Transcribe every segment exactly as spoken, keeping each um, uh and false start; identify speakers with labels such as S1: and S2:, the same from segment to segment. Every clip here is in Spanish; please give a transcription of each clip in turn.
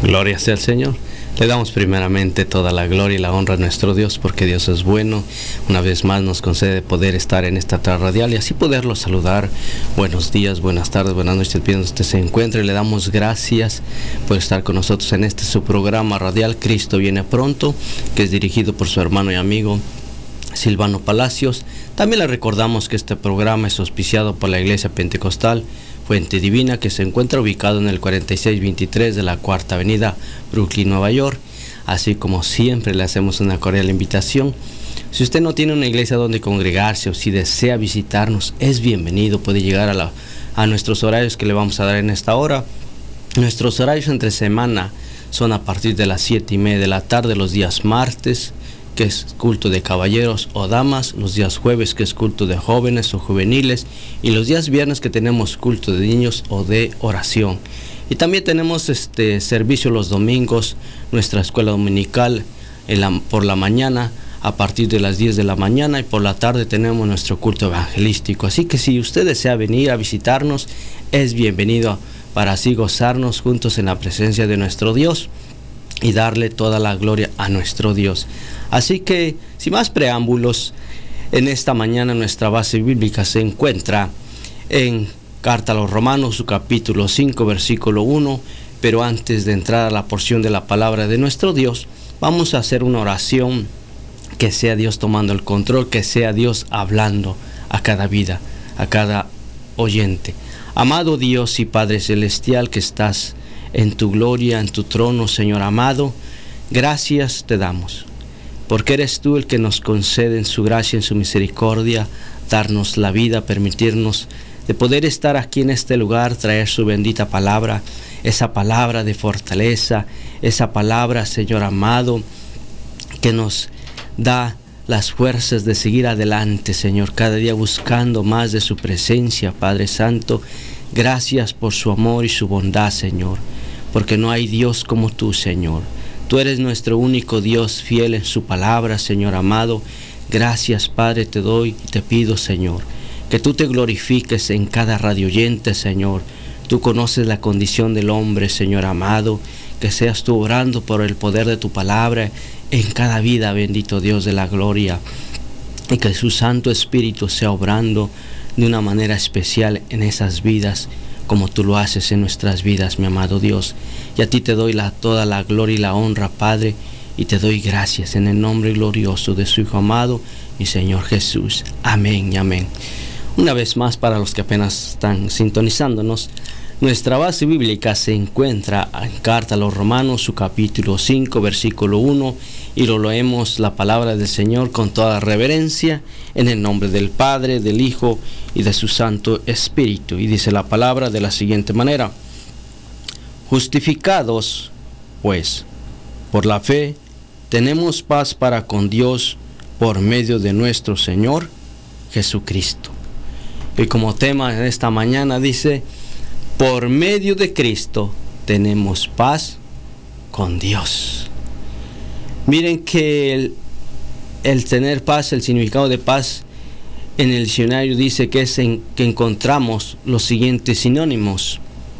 S1: Gloria sea al Señor. Le damos primeramente toda la gloria y la honra a nuestro Dios, porque Dios es bueno. Una vez más nos concede poder estar en esta tarde radial y así poderlo saludar. Buenos días, buenas tardes, buenas noches, bien donde usted se encuentre. Le damos gracias por estar con nosotros en este su programa radial Cristo viene pronto, que es dirigido por su hermano y amigo Silvano Palacios. También le recordamos que este programa es auspiciado por la Iglesia Pentecostal Fuente Divina, que se encuentra ubicado en el cuarenta y seis veintitrés de la Cuarta Avenida, Brooklyn, Nueva York. Así como siempre le hacemos una cordial invitación. Si usted no tiene una iglesia donde congregarse o si desea visitarnos, es bienvenido. Puede llegar a, la, a nuestros horarios que le vamos a dar en esta hora. Nuestros horarios entre semana son a partir de las siete y media de la tarde los días martes, que es culto de caballeros o damas, los días jueves, que es culto de jóvenes o juveniles, y los días viernes, que tenemos culto de niños o de oración. Y también tenemos este servicio los domingos, nuestra escuela dominical en la, por la mañana a partir de las diez de la mañana, y por la tarde tenemos nuestro culto evangelístico. Así que si usted desea venir a visitarnos, es bienvenido para así gozarnos juntos en la presencia de nuestro Dios y darle toda la gloria a nuestro Dios. Así que, sin más preámbulos, en esta mañana nuestra base bíblica se encuentra en Carta a los Romanos, su capítulo cinco, versículo uno. Pero antes de entrar a la porción de la palabra de nuestro Dios, vamos a hacer una oración, que sea Dios tomando el control, que sea Dios hablando a cada vida, a cada oyente. Amado Dios y Padre Celestial, que estás en tu gloria, en tu trono, Señor amado, gracias te damos, porque eres tú el que nos concede en su gracia, en su misericordia, darnos la vida, permitirnos de poder estar aquí en este lugar, traer su bendita palabra, esa palabra de fortaleza, esa palabra, Señor amado, que nos da las fuerzas de seguir adelante, Señor, cada día buscando más de su presencia, Padre Santo. Gracias por su amor y su bondad, Señor, porque no hay Dios como tú, Señor. Tú eres nuestro único Dios fiel en su palabra, Señor amado. Gracias, Padre, te doy y te pido, Señor, que tú te glorifiques en cada radio oyente, Señor. Tú conoces la condición del hombre, Señor amado. Que seas tú orando por el poder de tu palabra en cada vida, bendito Dios de la gloria. Y que su Santo Espíritu sea obrando de una manera especial en esas vidas, como tú lo haces en nuestras vidas, mi amado Dios. Y a ti te doy la, toda la gloria y la honra, Padre, y te doy gracias en el nombre glorioso de su Hijo amado, mi Señor Jesús. Amén y amén. Una vez más, para los que apenas están sintonizándonos, nuestra base bíblica se encuentra en Carta a los Romanos, su capítulo cinco, versículo uno, y lo leemos la palabra del Señor con toda reverencia, en el nombre del Padre, del Hijo y de su Santo Espíritu. Y dice la palabra de la siguiente manera: justificados, pues, por la fe, tenemos paz para con Dios por medio de nuestro Señor Jesucristo. Y como tema de esta mañana dice: por medio de Cristo tenemos paz con Dios. Miren que el, el tener paz, el significado de paz en el diccionario dice que es en, que encontramos los siguientes sinónimos.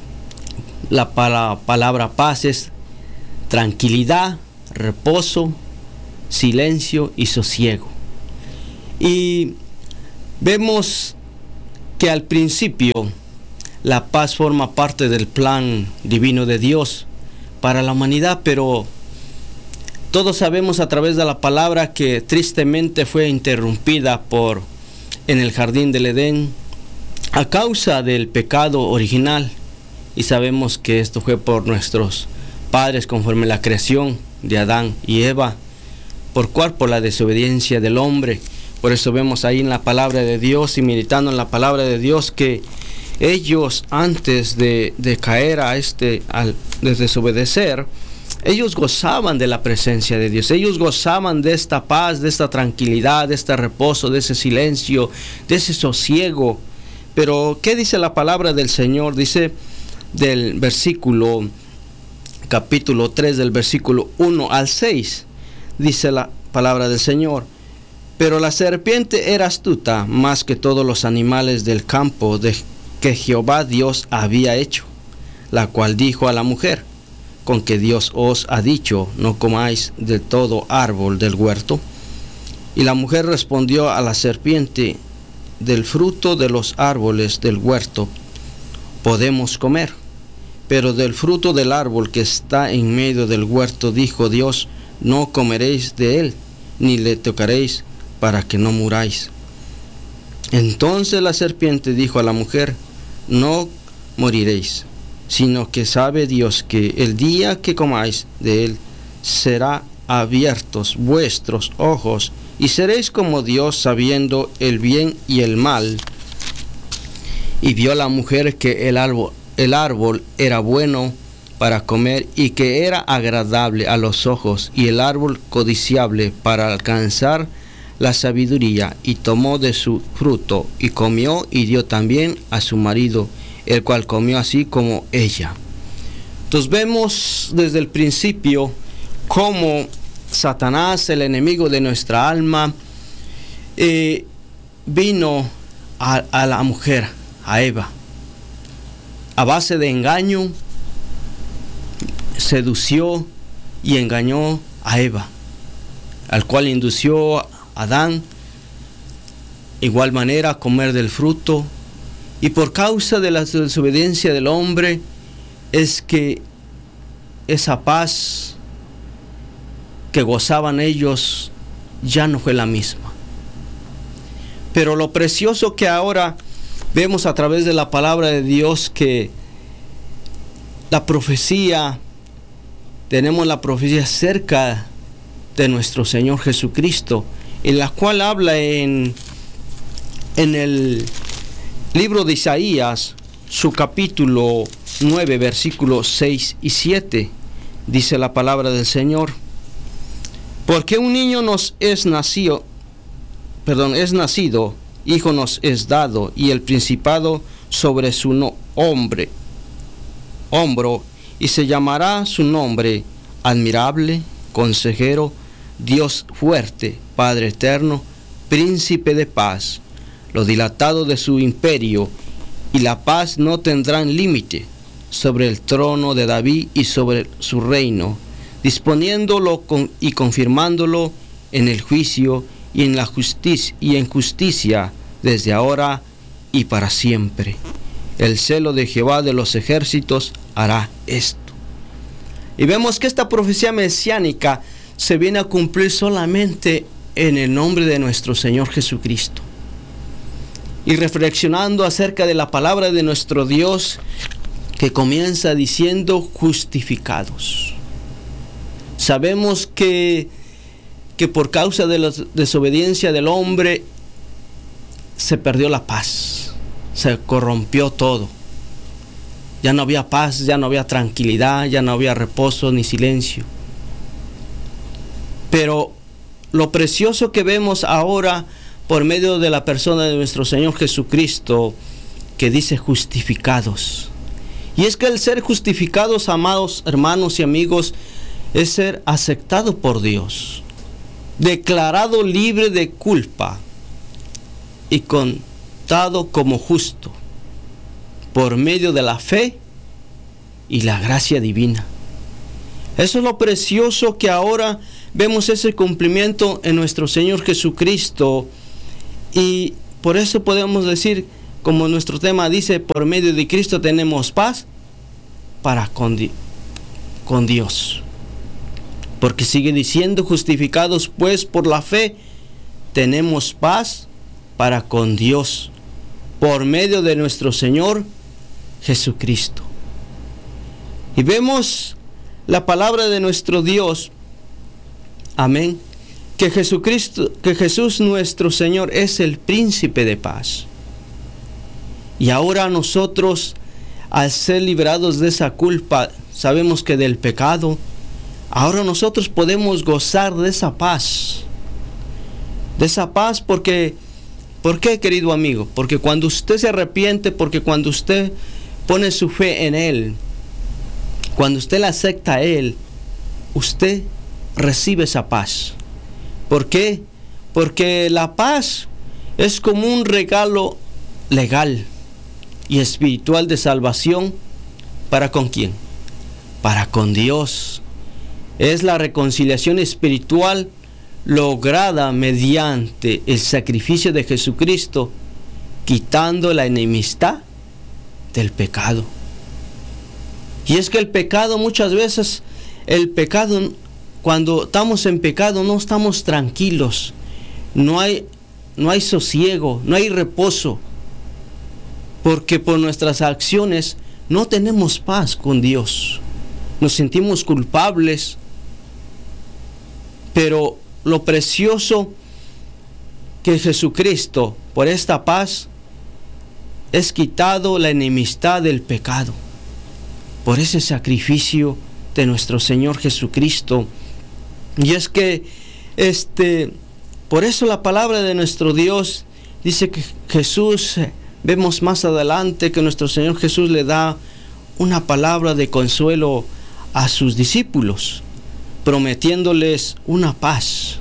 S1: La para, palabra paz es tranquilidad, reposo, silencio y sosiego. Y vemos que al principio la paz forma parte del plan divino de Dios para la humanidad, pero todos sabemos a través de la palabra que tristemente fue interrumpida por en el jardín del Edén a causa del pecado original, y sabemos que esto fue por nuestros padres conforme a la creación de Adán y Eva, por cual por la desobediencia del hombre. Por eso vemos ahí en la palabra de Dios y meditando en la palabra de Dios que ellos, antes de, de caer a este, al de desobedecer, ellos gozaban de la presencia de Dios. Ellos gozaban de esta paz, de esta tranquilidad, de este reposo, de ese silencio, de ese sosiego. Pero, ¿qué dice la palabra del Señor? Dice del versículo, capítulo tres, del versículo uno al seis, dice la palabra del Señor: pero la serpiente era astuta más que todos los animales del campo de que Jehová Dios había hecho, la cual dijo a la mujer: con que Dios os ha dicho, no comáis de todo árbol del huerto? Y la mujer respondió a la serpiente, del fruto de los árboles del huerto podemos comer, pero del fruto del árbol que está en medio del huerto, dijo Dios, no comeréis de él, ni le tocaréis, para que no muráis. Entonces la serpiente dijo a la mujer, no moriréis, sino que sabe Dios que el día que comáis de él, será abiertos vuestros ojos, y seréis como Dios, sabiendo el bien y el mal. Y vio la mujer que el árbol, el árbol era bueno para comer, y que era agradable a los ojos, y el árbol codiciable para alcanzar la sabiduría, y tomó de su fruto, y comió, y dio también a su marido, el cual comió así como ella. Entonces vemos desde el principio cómo Satanás, el enemigo de nuestra alma, eh, vino a, a la mujer, a Eva, a base de engaño, sedució y engañó a Eva, al cual indució a Adán, igual manera, a comer del fruto, y por causa de la desobediencia del hombre, es que esa paz que gozaban ellos ya no fue la misma. Pero lo precioso que ahora vemos a través de la palabra de Dios, que la profecía, tenemos la profecía cerca de nuestro Señor Jesucristo, en la cual habla en, en el libro de Isaías, su capítulo nueve, versículos seis y siete, dice la palabra del Señor, porque un niño nos es nacido, perdón, es nacido, hijo nos es dado, y el principado sobre su no, hombre, hombro, y se llamará su nombre admirable, consejero, Dios fuerte, Padre eterno, príncipe de paz. Lo dilatado de su imperio y la paz no tendrán límite sobre el trono de David y sobre su reino, disponiéndolo con, y confirmándolo en el juicio y en la justicia y en justicia desde ahora y para siempre. El celo de Jehová de los ejércitos hará esto. Y vemos que esta profecía mesiánica se viene a cumplir solamente en el nombre de nuestro Señor Jesucristo. Y reflexionando acerca de la palabra de nuestro Dios, que comienza diciendo justificados. Sabemos que, que por causa de la desobediencia del hombre se perdió la paz, se corrompió todo. Ya no había paz, ya no había tranquilidad, ya no había reposo ni silencio. Pero lo precioso que vemos ahora por medio de la persona de nuestro Señor Jesucristo, que dice justificados. Y es que el ser justificados, amados hermanos y amigos, es ser aceptado por Dios, declarado libre de culpa y contado como justo por medio de la fe y la gracia divina. Eso es lo precioso, que ahora vemos ese cumplimiento en nuestro Señor Jesucristo, y por eso podemos decir, como nuestro tema dice, por medio de Cristo tenemos paz para con, di- con Dios. Porque sigue diciendo, justificados pues por la fe, tenemos paz para con Dios, por medio de nuestro Señor Jesucristo. Y vemos la palabra de nuestro Dios, amén, que Jesucristo, que Jesús nuestro Señor es el príncipe de paz. Y ahora nosotros, al ser liberados de esa culpa, sabemos que del pecado, ahora nosotros podemos gozar de esa paz. De esa paz porque, ¿por qué, querido amigo? Porque cuando usted se arrepiente, porque cuando usted pone su fe en Él, cuando usted le acepta a Él, usted recibe esa paz. ¿Por qué? Porque la paz es como un regalo legal y espiritual de salvación. ¿Para con quién? para con Dios. Es la reconciliación espiritual lograda mediante el sacrificio de Jesucristo, quitando la enemistad del pecado. Y es que el pecado, muchas veces, el pecado, cuando estamos en pecado, no estamos tranquilos, no hay, no hay sosiego, no hay reposo, porque por nuestras acciones no tenemos paz con Dios, nos sentimos culpables. Pero lo precioso que Jesucristo, por esta paz, es quitado la enemistad del pecado, por ese sacrificio de nuestro Señor Jesucristo. Y es que, este, por eso la palabra de nuestro Dios dice que Jesús, vemos más adelante que nuestro Señor Jesús le da una palabra de consuelo a sus discípulos, prometiéndoles una paz.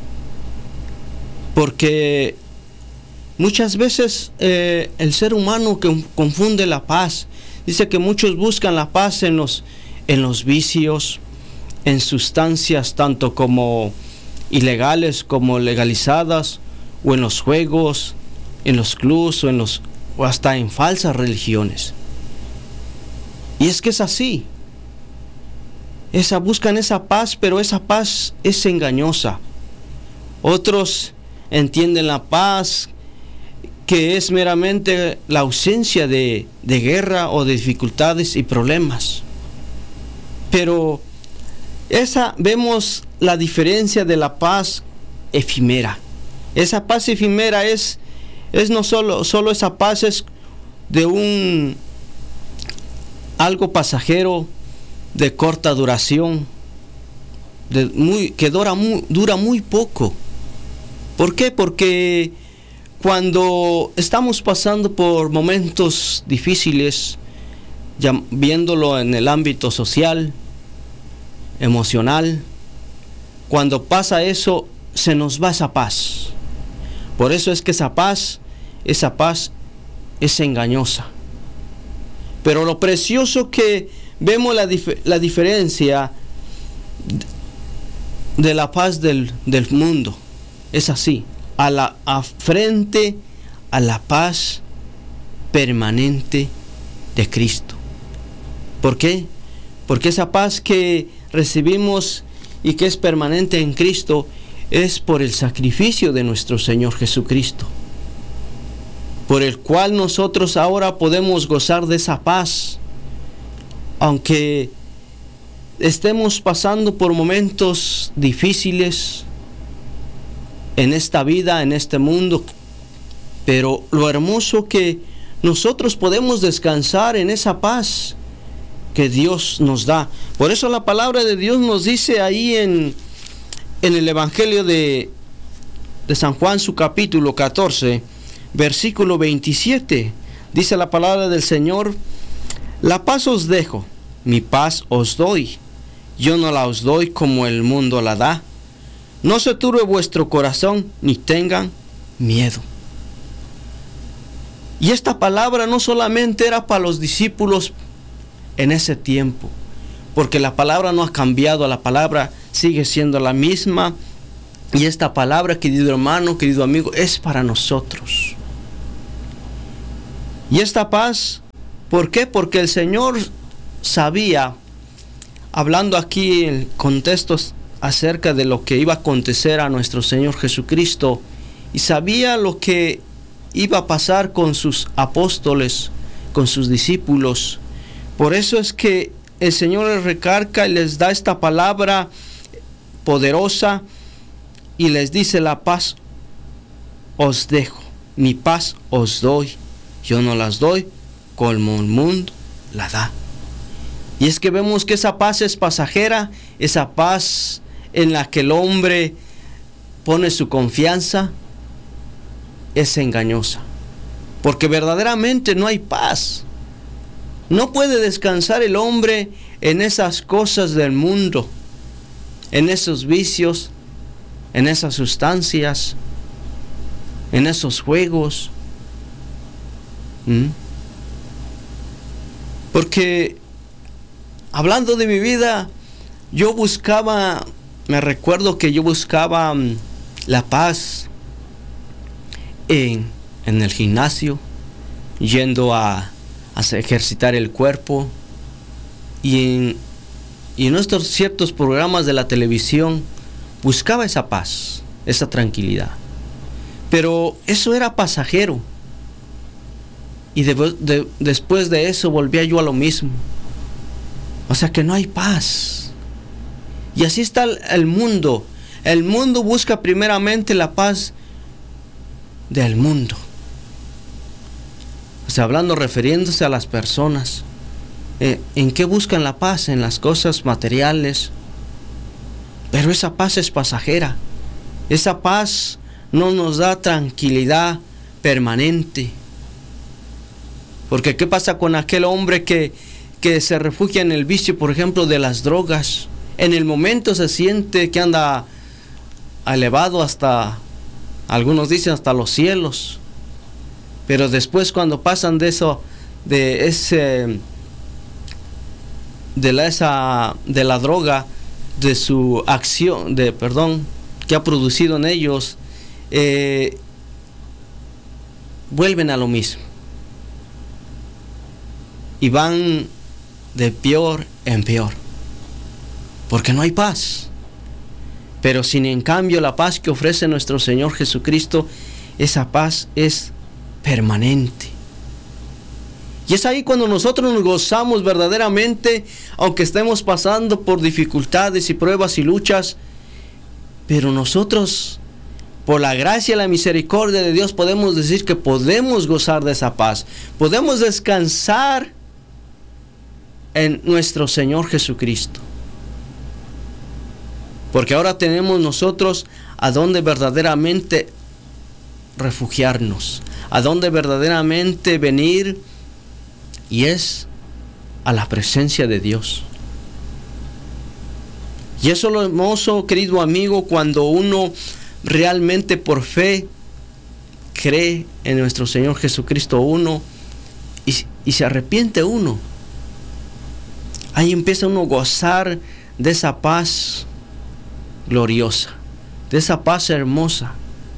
S1: Porque muchas veces eh, el ser humano que confunde la paz. Dice que muchos buscan la paz en los, en los vicios, en sustancias tanto como ilegales como legalizadas, o en los juegos, en los clubs, o, en los, o hasta en falsas religiones. Y es que es así. Esa, buscan esa paz, pero esa paz es engañosa. Otros entienden la paz que es meramente la ausencia de, de guerra o de dificultades y problemas. Pero esa, vemos la diferencia de la paz efímera. Esa paz efímera es, es no solo, solo esa paz es de un algo pasajero, de corta duración, de muy, que dura muy, dura muy poco. ¿Por qué? Porque cuando estamos pasando por momentos difíciles, ya, viéndolo en el ámbito social, emocional, cuando pasa eso, se nos va esa paz. Por eso es que esa paz, esa paz es engañosa. Pero lo precioso que vemos la, dif- la diferencia de la paz del, del mundo. Es así, a la a frente a la paz permanente de Cristo. ¿Por qué? Porque esa paz que recibimos y que es permanente en Cristo es por el sacrificio de nuestro Señor Jesucristo, por el cual nosotros ahora podemos gozar de esa paz, aunque estemos pasando por momentos difíciles en esta vida, en este mundo. Pero lo hermoso que nosotros podemos descansar en esa paz que Dios nos da. Por eso la palabra de Dios nos dice ahí en, en el Evangelio de, de San Juan, su capítulo catorce, versículo veintisiete. Dice la palabra del Señor: la paz os dejo, mi paz os doy. Yo no la os doy como el mundo la da. No se turbe vuestro corazón, ni tengan miedo. Y esta palabra no solamente era para los discípulos en ese tiempo, porque la palabra no ha cambiado, la palabra sigue siendo la misma. Y esta palabra, querido hermano, querido amigo, es para nosotros. Y esta paz, ¿por qué? Porque el Señor sabía, hablando aquí en contextos acerca de lo que iba a acontecer a nuestro Señor Jesucristo, y sabía lo que iba a pasar con sus apóstoles, con sus discípulos. Por eso es que el Señor les recarga y les da esta palabra poderosa y les dice: la paz os dejo, mi paz os doy. Yo no las doy como el mundo la da. Y es que vemos que esa paz es pasajera, esa paz en la que el hombre pone su confianza es engañosa, porque verdaderamente no hay paz. No puede descansar el hombre en esas cosas del mundo, en esos vicios, en esas sustancias, en esos juegos. ¿Mm? Porque hablando de mi vida, yo buscaba, me recuerdo que yo buscaba um, la paz en, en el gimnasio, yendo a, a ejercitar el cuerpo, y en, y en estos ciertos programas de la televisión buscaba esa paz, esa tranquilidad. Pero eso era pasajero. Y de, de, después de eso volvía yo a lo mismo. O sea que no hay paz. Y así está el, el mundo. El mundo busca primeramente la paz del mundo. O sea, hablando, refiriéndose a las personas. Eh, ¿En qué buscan la paz? En las cosas materiales. Pero esa paz es pasajera. Esa paz no nos da tranquilidad permanente. Porque ¿qué pasa con aquel hombre que, que se refugia en el vicio, por ejemplo, de las drogas? En el momento se siente que anda elevado hasta, algunos dicen hasta los cielos. Pero después, cuando pasan de eso, de ese, de la, esa, de la droga, de su acción, de, perdón, que ha producido en ellos, eh, vuelven a lo mismo. Y van de peor en peor. Porque no hay paz. Pero sin en cambio la paz que ofrece nuestro Señor Jesucristo, esa paz es permanente. Y es ahí cuando nosotros nos gozamos verdaderamente, aunque estemos pasando por dificultades y pruebas y luchas, pero nosotros, por la gracia y la misericordia de Dios, podemos decir que podemos gozar de esa paz. Podemos descansar en nuestro Señor Jesucristo. Porque ahora tenemos nosotros a dónde verdaderamente refugiarnos, a dónde verdaderamente venir, y es a la presencia de Dios. Y eso es lo hermoso, querido amigo, cuando uno realmente por fe cree en nuestro Señor Jesucristo uno y, y se arrepiente uno. Ahí empieza uno a gozar de esa paz gloriosa, de esa paz hermosa.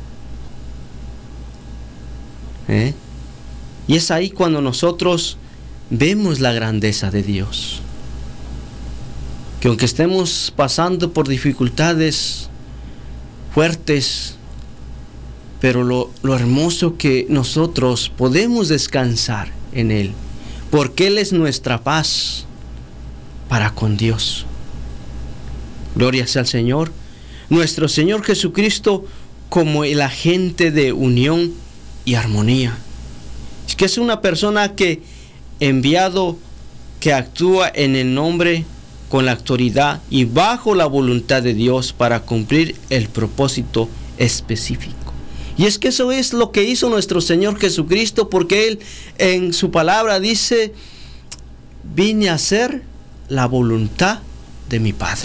S1: ¿Eh? Y es ahí cuando nosotros vemos la grandeza de Dios. Que aunque estemos pasando por dificultades fuertes, pero lo, lo hermoso que nosotros podemos descansar en Él, porque Él es nuestra paz para con Dios. Gloria sea al Señor. Nuestro Señor Jesucristo como el agente de unión y armonía. Es que es una persona que enviado, que actúa en el nombre, con la autoridad y bajo la voluntad de Dios para cumplir el propósito específico. Y es que eso es lo que hizo nuestro Señor Jesucristo, porque Él en su palabra dice: vine a hacer la voluntad de mi Padre.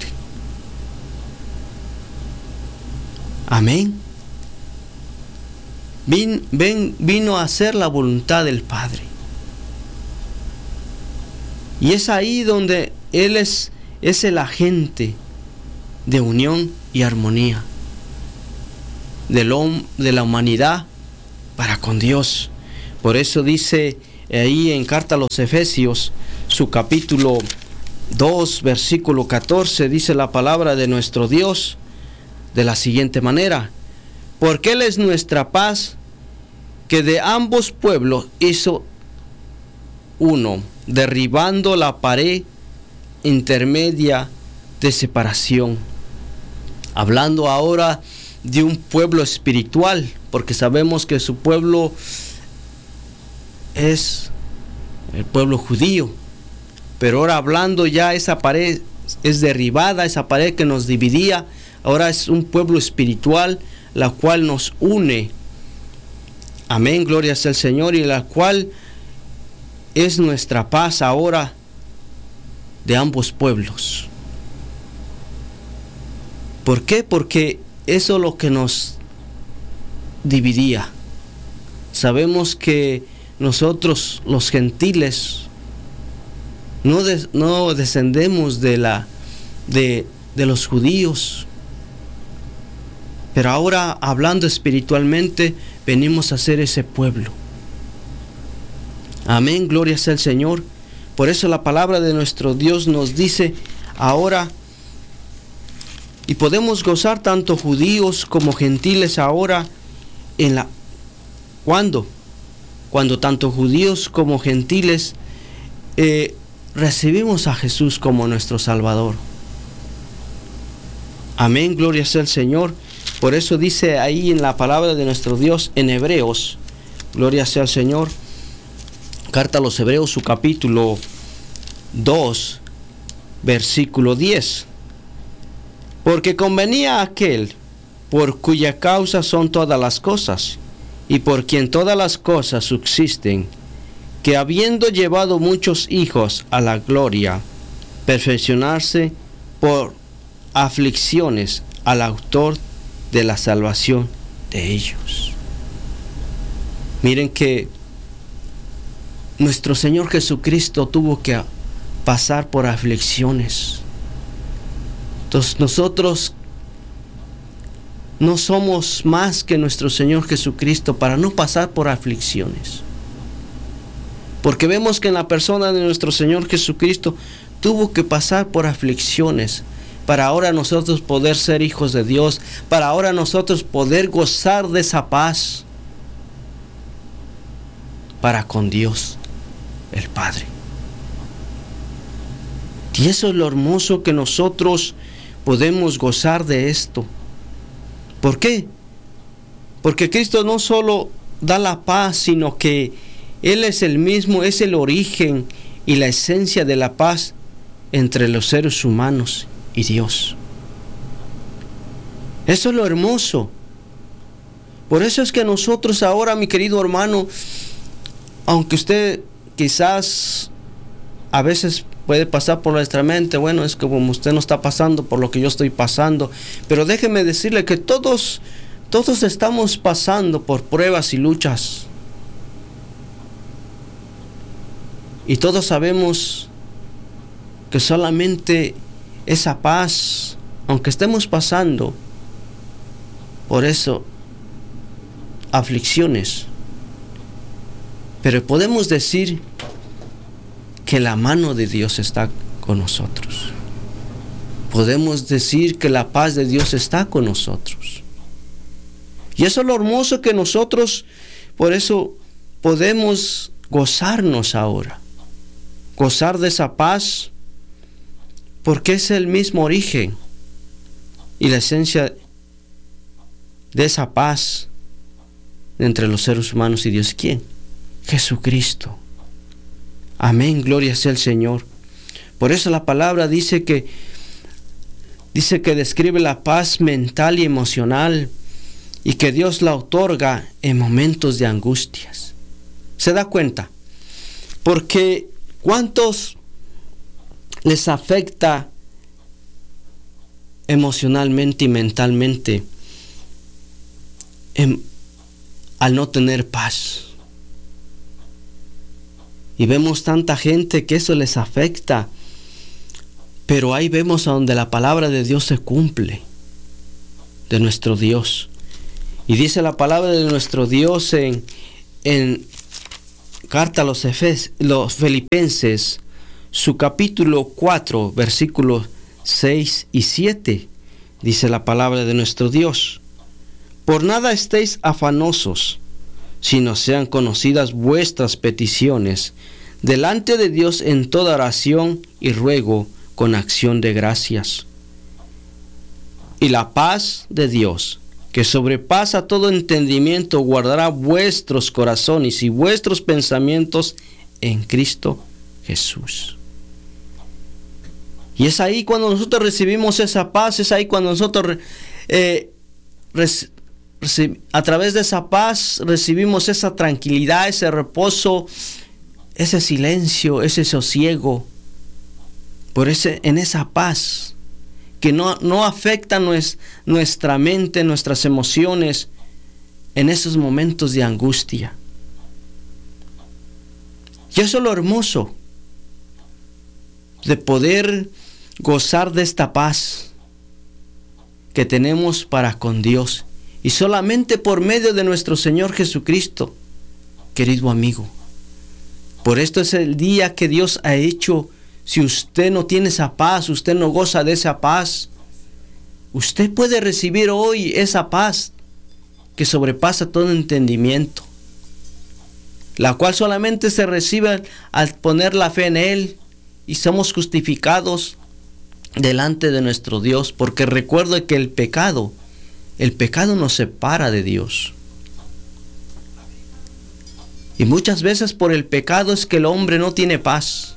S1: Amén. Vin, ven, vino a hacer la voluntad del Padre. Y es ahí donde Él es, es el agente de unión y armonía de, lo, de la humanidad para con Dios. Por eso dice ahí en carta a los Efesios, su capítulo dos, versículo catorce, dice la palabra de nuestro Dios de la siguiente manera: porque Él es nuestra paz, que de ambos pueblos hizo uno, derribando la pared intermedia de separación. Hablando ahora de un pueblo espiritual, porque sabemos que su pueblo es el pueblo judío, pero ahora hablando ya esa pared es derribada, esa pared que nos dividía, ahora es un pueblo espiritual, la cual nos une. Amén, gloria sea al Señor, y la cual es nuestra paz ahora de ambos pueblos. ¿Por qué? Porque eso es lo que nos dividía. Sabemos que nosotros, los gentiles, No, des, no descendemos de, la, de, de los judíos. Pero ahora, hablando espiritualmente, venimos a ser ese pueblo. Amén, gloria sea al Señor. Por eso la palabra de nuestro Dios nos dice ahora, y podemos gozar tanto judíos como gentiles ahora, en la ¿cuándo? Cuando tanto judíos como gentiles eh, recibimos a Jesús como nuestro Salvador. Amén, gloria sea al Señor. Por eso dice ahí en la palabra de nuestro Dios en Hebreos, gloria sea al Señor, carta a los Hebreos, su capítulo dos, versículo diez. Porque convenía a aquel por cuya causa son todas las cosas, y por quien todas las cosas subsisten, que habiendo llevado muchos hijos a la gloria, perfeccionarse por aflicciones al autor de la salvación de ellos. Miren que nuestro Señor Jesucristo tuvo que pasar por aflicciones. Entonces nosotros no somos más que nuestro Señor Jesucristo para no pasar por aflicciones. Porque vemos que en la persona de nuestro Señor Jesucristo tuvo que pasar por aflicciones para ahora nosotros poder ser hijos de Dios, para ahora nosotros poder gozar de esa paz para con Dios, el Padre. Y eso es lo hermoso, que nosotros podemos gozar de esto. ¿Por qué? Porque Cristo no solo da la paz, sino que Él es el mismo, es el origen y la esencia de la paz entre los seres humanos y Dios. Eso es lo hermoso. Por eso es que nosotros ahora, mi querido hermano, aunque usted quizás a veces puede pasar por nuestra mente, bueno, es que como usted no está pasando por lo que yo estoy pasando, pero déjeme decirle que todos, todos estamos pasando por pruebas y luchas. Y todos sabemos que solamente esa paz, aunque estemos pasando por eso, aflicciones, pero podemos decir que la mano de Dios está con nosotros. Podemos decir que la paz de Dios está con nosotros. Y eso es lo hermoso, que nosotros, por eso podemos gozarnos ahora. Gozar de esa paz, porque es el mismo origen y la esencia de esa paz entre los seres humanos y Dios. ¿Quién? Jesucristo. Amén, gloria sea al Señor. Por eso la palabra dice que dice que describe la paz mental y emocional, y que Dios la otorga en momentos de angustias. ¿Se da cuenta? Porque ¿cuántos les afecta emocionalmente y mentalmente en, al no tener paz? Y vemos tanta gente que eso les afecta, pero ahí vemos a donde la palabra de Dios se cumple, de nuestro Dios. Y dice la palabra de nuestro Dios en, en carta a los, Efes, los Filipenses, su capítulo cuatro, versículos seis y siete. Dice la palabra de nuestro Dios: por nada estéis afanosos, sino sean conocidas vuestras peticiones delante de Dios en toda oración y ruego con acción de gracias. Y la paz de Dios, que sobrepasa todo entendimiento, guardará vuestros corazones y vuestros pensamientos en Cristo Jesús. Y es ahí cuando nosotros recibimos esa paz, es ahí cuando nosotros eh, rec- a través de esa paz recibimos esa tranquilidad, ese reposo, ese silencio, ese sosiego. Por ese, en esa paz que no, no afecta nues, nuestra mente, nuestras emociones en esos momentos de angustia. Y eso es lo hermoso. de poder gozar de esta paz que tenemos para con Dios. Y solamente por medio de nuestro Señor Jesucristo, querido amigo. Por esto es el día que Dios ha hecho. Si usted no tiene esa paz, usted no goza de esa paz, usted puede recibir hoy esa paz que sobrepasa todo entendimiento, la cual solamente se recibe al poner la fe en Él, y somos justificados delante de nuestro Dios, porque recuerdo que el pecado, el pecado nos separa de Dios. Y muchas veces por el pecado es que el hombre no tiene paz.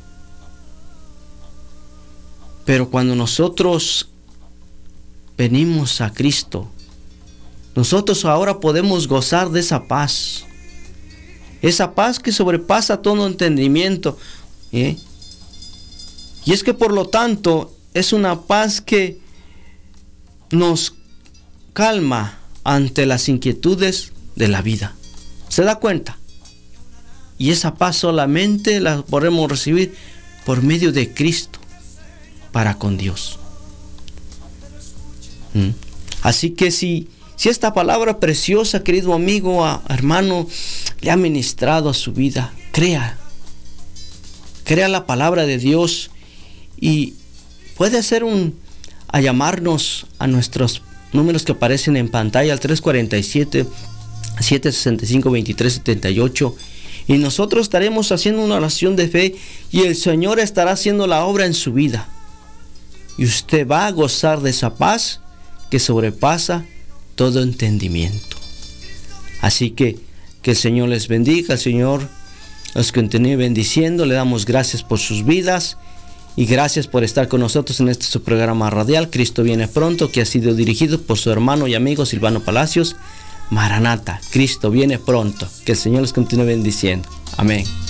S1: Pero cuando nosotros venimos a Cristo, nosotros ahora podemos gozar de esa paz. Esa paz que sobrepasa todo entendimiento. ¿eh? Y es que por lo tanto es una paz que nos calma ante las inquietudes de la vida. ¿Se da cuenta? Y esa paz solamente la podemos recibir por medio de Cristo para con Dios. ¿Mm? Así que si, si esta palabra preciosa, querido amigo, a, hermano, le ha ministrado a su vida, crea. Crea la palabra de Dios y puede hacer un, a llamarnos a nuestros números que aparecen en pantalla, al tres cuatro siete, siete seis cinco, dos tres siete ocho. Y nosotros estaremos haciendo una oración de fe y el Señor estará haciendo la obra en su vida. Y usted va a gozar de esa paz que sobrepasa todo entendimiento. Así que que el Señor les bendiga, el Señor los continúe bendiciendo. Le damos gracias por sus vidas y gracias por estar con nosotros en este su programa radial Cristo viene pronto, que ha sido dirigido por su hermano y amigo Silvano Palacios. Maranata, Cristo viene pronto. Que el Señor los continúe bendiciendo. Amén.